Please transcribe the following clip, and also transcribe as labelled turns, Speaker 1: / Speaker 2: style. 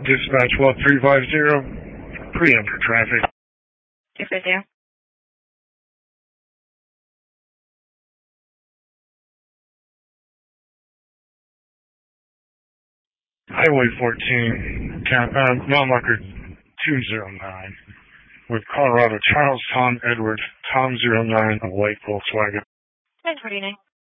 Speaker 1: Dispatch 12350, preempt for traffic.
Speaker 2: 250.
Speaker 1: Highway 14, mile marker 209, with Colorado Charles Tom Edward Tom 09 of Lake Volkswagen.
Speaker 2: 949.